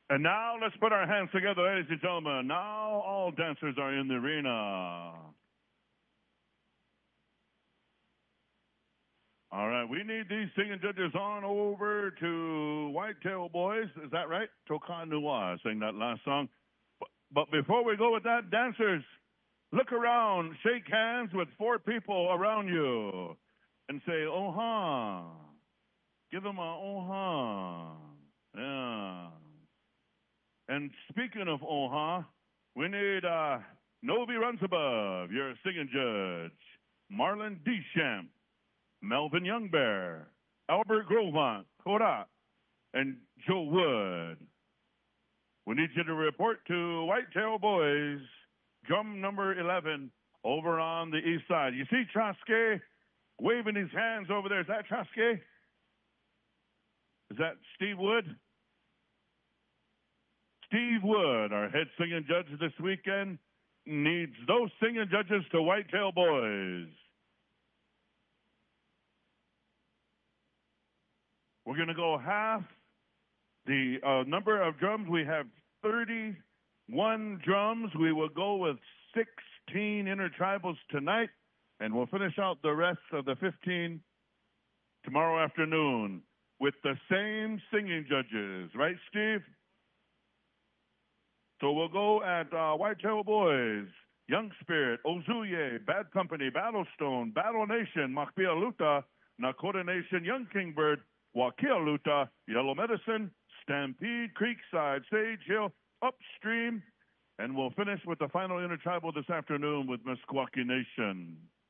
And now let's put our hands together, ladies and gentlemen. Now all dancers are in the arena. All right, we need these singing judges on over to Whitetail Boys. Is that right? Tokan Nua sang that last song. But before we go with that, dancers, look around, shake hands with 4 people around you, and say, "Oh-ha." Give them a "oh-ha." Yeah. And speaking of "oh-ha," we need Novi Runsabove, your singing judge, Marlon Deschamps, Melvin Youngbear, Albert Grovant, Koda, and Joe Wood. We need you to report to Whitetail Boys, drum number 11, over on the east side. You see Traske waving his hands over there. Is that Traske? Is that Steve Wood? Steve Wood, our head singing judge this weekend, needs those singing judges to Whitetail Boys. We're going to go half the number of drums. We have 31 drums. We will go with 16 intertribals tonight, and we'll finish out the rest of the 15 tomorrow afternoon with the same singing judges. Right, Steve? So we'll go at Whitetail Boys, Young Spirit, Ozuye, Bad Company, Battlestone, Battle Nation, Makbia Luta, Nakota Nation, Young Kingbird, Wakia Luta, Yellow Medicine, Stampede, Creekside, Sage Hill, Upstream, and we'll finish with the final intertribal this afternoon with Meskwaki Nation.